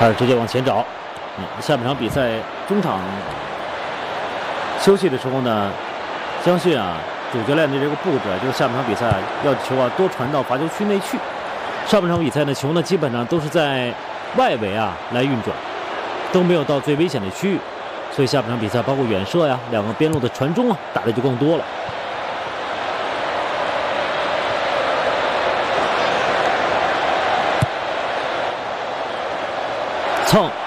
开始直接往前找。下半场比赛中场休息的时候呢，相信主教练的这个布置就是下半场比赛要球多传到罚球区内去。上半场比赛呢，球呢基本上都是在外围来运转，都没有到最危险的区域，所以下半场比赛包括远射两个边路的传中打的就更多了。蹭